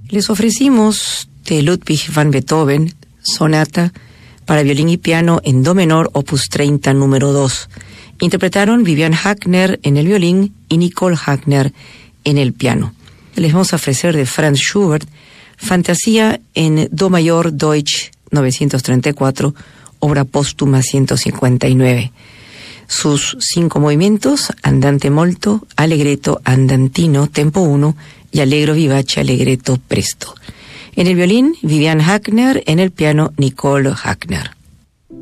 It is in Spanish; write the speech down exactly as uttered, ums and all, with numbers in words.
Les ofrecimos de Ludwig van Beethoven, sonata para violín y piano en do menor, opus treinta, número dos. Interpretaron Vivian Hackner en el violín y Nicole Hackner en el piano. Les vamos a ofrecer de Franz Schubert, Fantasía en do mayor Deutsch novecientos treinta y cuatro, obra póstuma ciento cincuenta y nueve. Sus cinco movimientos: andante molto, allegretto, andantino, tempo uno y allegro vivace, allegretto presto. En el violín, Vivian Hackner; en el piano, Nicole Hackner.